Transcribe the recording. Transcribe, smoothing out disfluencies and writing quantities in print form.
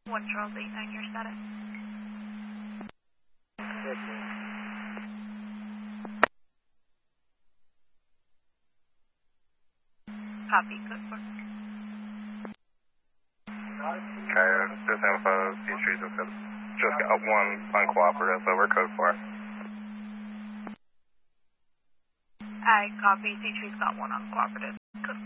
1 Charles 89, your status. Copy, code 4. Okay, this info, Peachtree just got one uncooperative over code 4. I copy, Peachtree's got 1 uncooperative.